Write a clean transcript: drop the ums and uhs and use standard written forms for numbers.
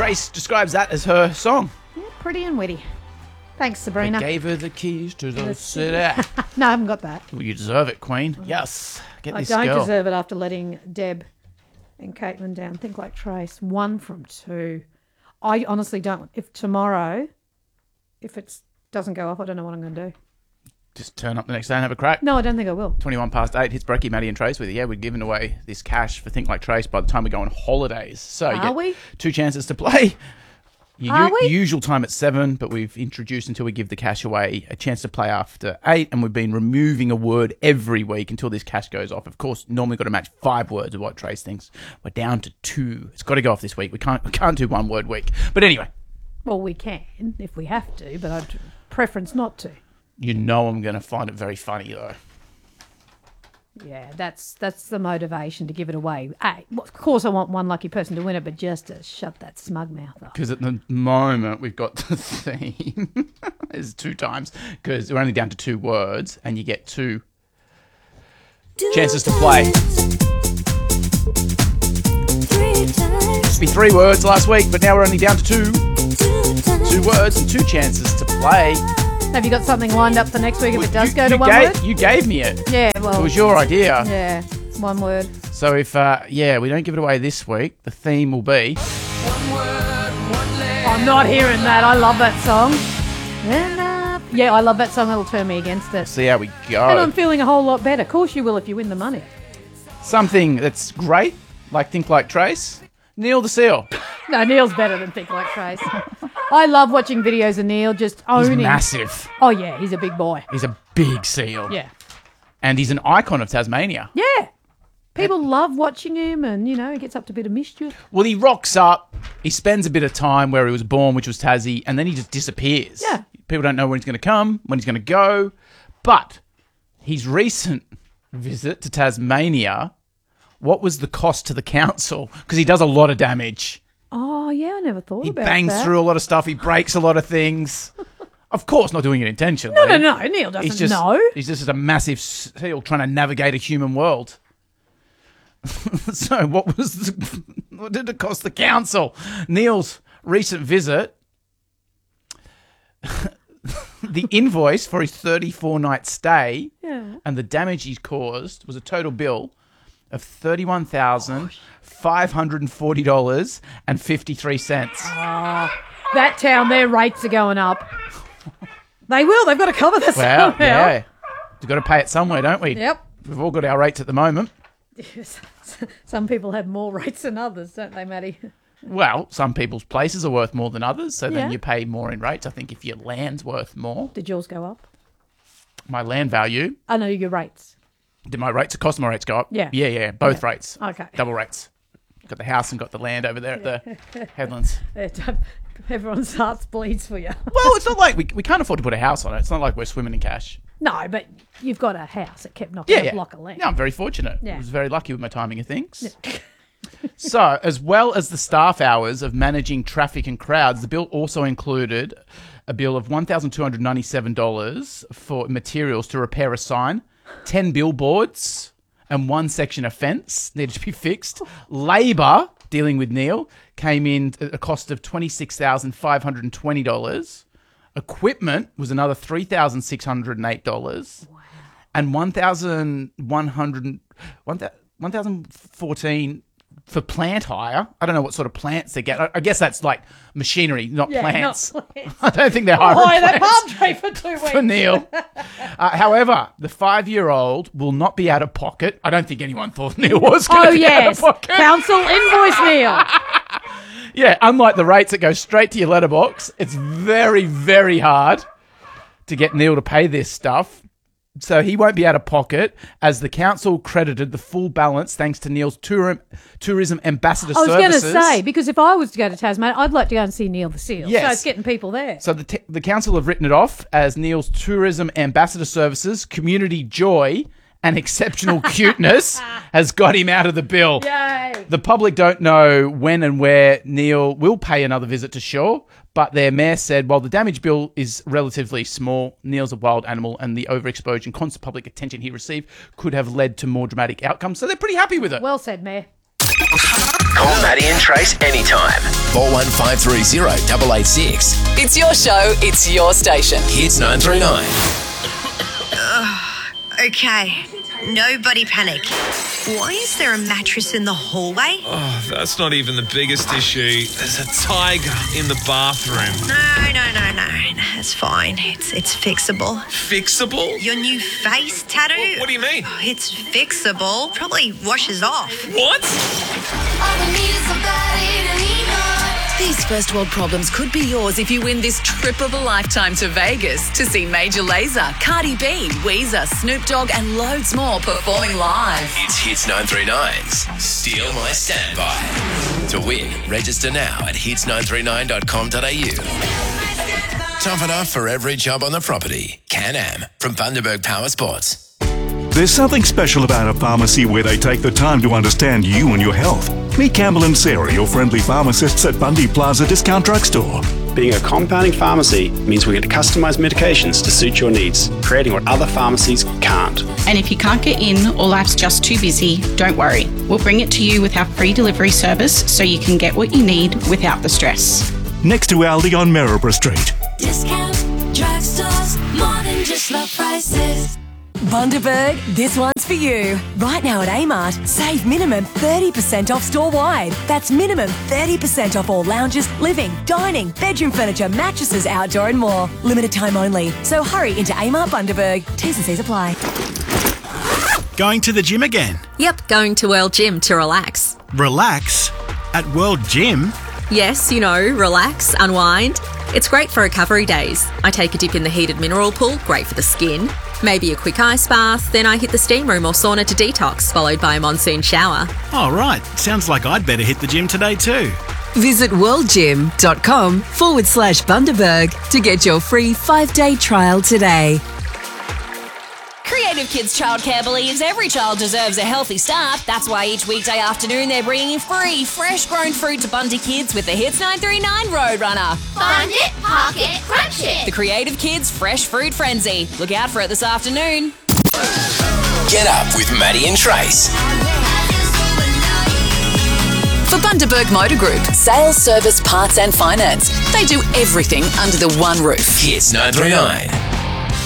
Trace describes that as her song. Yeah, pretty and witty. Thanks, Sabrina. I gave her the keys to the city. No, I haven't got that. Well, you deserve it, Queen. Yes. Get I this don't girl. deserve it after letting Deb and Caitlin down. Think like Trace. 1 from 2. I honestly don't. If tomorrow, if it doesn't go off, I don't know what I'm going to do. Just turn up the next day and have a crack. No, I don't think I will. 21 past 8, hits Brekkie, Maddie and Trace with you. Yeah, we're giving away this cash for Think Like Trace by the time we go on holidays. So you Are get we? 2 chances to play. Are we? Usual time at 7, but we've introduced until we give the cash away a chance to play after 8, and we've been removing a word every week until this cash goes off. Of course, normally got to match 5 words of what Trace thinks. We're down to 2. It's got to go off this week. We can't do 1 word week. But anyway. Well, we can if we have to, but I'd preference not to. You know I'm going to find it very funny, though. Yeah, that's the motivation to give it away. Of course, I want one lucky person to win it, but just to shut that smug mouth up. Because at the moment, we've got the theme. It's 2 times, because we're only down to 2 words, and you get 2 chances to play. Used to be 3 words last week, but now we're only down to 2. 2 words and 2 chances to play. Have you got something lined up for next week if it does go to 1 word? You gave me it. Yeah, well. It was your idea. Yeah, 1 word. So if, we don't give it away this week, the theme will be... I'm not hearing that. I love that song. Yeah, I love that song. It'll turn me against it. See how we go. And I'm feeling a whole lot better. Of course you will if you win the money. Something that's great, like Think Like Trace. Neil the Seal. No, Neil's better than Think Like Trace. I love watching videos of Neil just owning. He's massive. Oh, yeah, he's a big boy. He's a big seal. Yeah. And he's an icon of Tasmania. Yeah. People love watching him and, he gets up to a bit of mischief. Well, he rocks up. He spends a bit of time where he was born, which was Tassie, and then he just disappears. Yeah. People don't know when he's going to come, when he's going to go. But his recent visit to Tasmania, what was the cost to the council? Because he does a lot of damage. Oh, yeah, I never thought He about bangs that. through a lot of stuff. He breaks a lot of things. Of course, not doing it intentionally. No, Neil doesn't know. He's just a massive seal trying to navigate a human world. So what did it cost the council? Neil's recent visit, the invoice for his 34-night stay and the damage he's caused was a total bill of $31,540.53. That town, their rates are going up. They will. They've got to cover this Well, somehow. yeah. We've got to pay it somewhere, don't we? Yep. We've all got our rates at the moment. Some people have more rates than others, don't they, Maddie? Well, some people's places are worth more than others, so then Yeah. you pay more in rates. I think if your land's worth more, Did yours go up? my land value, I know your rates. did my rates, cost of my rates go up? Yeah. Yeah, both rates. Okay. Double rates. Got the house and got the land over there at the Headlands. Everyone's hearts bleeds for you. Well, it's not like we can't afford to put a house on it. It's not like we're swimming in cash. No, but you've got a house that kept knocking a block of land. Yeah, I'm very fortunate. Yeah. I was very lucky with my timing of things. So, as well as the staff hours of managing traffic and crowds, the bill also included a bill of $1,297 for materials to repair a sign, 10 billboards, and 1 section of fence needed to be fixed. Labour, dealing with Neil, came in at a cost of $26,520. Equipment was another $3,608. Wow. And $1,014 for plant hire. I don't know what sort of plants they get. I guess that's like machinery, not plants. Not plants. I don't think they're hiring that plants palm tree for 2 weeks. for Neil. However, the 5-year-old will not be out of pocket. I don't think anyone thought Neil was going to be out of pocket. Council invoice Neil. Yeah, unlike the rates that go straight to your letterbox, it's very, very hard to get Neil to pay this stuff. So he won't be out of pocket, as the council credited the full balance thanks to Neil's tourism ambassador services. I was going to say, because if I was to go to Tasmania, I'd like to go and see Neil the Seal. Yes. So it's getting people there. So the council have written it off as Neil's tourism ambassador services, community joy, and exceptional cuteness has got him out of the bill. Yay. The public don't know when and where Neil will pay another visit to shore, but their mayor said, while the damage bill is relatively small, Neil's a wild animal and the overexposure and constant public attention he received could have led to more dramatic outcomes. So they're pretty happy with it. Well said, Mayor. Call Maddie and Trace anytime. 41530 886. It's your show, it's your station. Hits 939. Okay, nobody panic. Why is there a mattress in the hallway? Oh, that's not even the biggest issue. There's a tiger in the bathroom. No. It's fine. It's fixable. Fixable? Your new face tattoo? What do you mean? Oh, it's fixable. Probably washes off. What? These first world problems could be yours if you win this trip of a lifetime to Vegas to see Major Lazer, Cardi B, Weezer, Snoop Dogg and loads more performing live. It's Hits 939's Steal My Standby. To win, register now at hits939.com.au. Tough enough for every job on the property. Can-Am from Bundaberg Power Sports. There's something special about a pharmacy where they take the time to understand you and your health. Meet Campbell and Sarah, your friendly pharmacists at Bundy Plaza Discount Drugstore. Being a compounding pharmacy means we get to customise medications to suit your needs, creating what other pharmacies can't. And if you can't get in or life's just too busy, don't worry. We'll bring it to you with our free delivery service so you can get what you need without the stress. Next to Aldi on Maryborough Street. Discount drugstores, more than just low prices. Bundaberg, this one's for you. Right now at Amart, save minimum 30% off store-wide. That's minimum 30% off all lounges, living, dining, bedroom furniture, mattresses, outdoor and more. Limited time only. So hurry into Amart Bundaberg. T's and C's apply. Going to the gym again? Yep, going to World Gym to relax. Relax? At World Gym? Yes, relax, unwind. It's great for recovery days. I take a dip in the heated mineral pool, great for the skin. Maybe a quick ice bath, then I hit the steam room or sauna to detox, followed by a monsoon shower. Oh, right. Sounds like I'd better hit the gym today too. Visit worldgym.com/Bundaberg to get your free 5-day trial today. Creative Kids Childcare believes every child deserves a healthy start. That's why each weekday afternoon they're bringing free, fresh-grown fruit to Bundy Kids with the Hits 939 Roadrunner. Find it, park it, crunch it. The Creative Kids Fresh Fruit Frenzy. Look out for it this afternoon. Get up with Maddie and Trace. For Bundaberg Motor Group, sales, service, parts and finance. They do everything under the one roof. Hits 939.